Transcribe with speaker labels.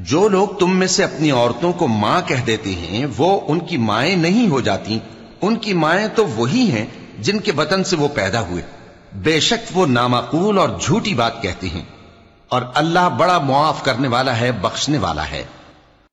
Speaker 1: जो लोग तुम में से अपनी औरतों को मां कह देते हैं वो उनकी माएं नहीं हो जाती, उनकी माएं तो वही हैं जिनके बतन से वो पैदा हुए। बेशक वो नामाकूल और झूठी बात कहते हैं, और अल्लाह बड़ा मुआफ करने वाला है, बख्शने वाला है।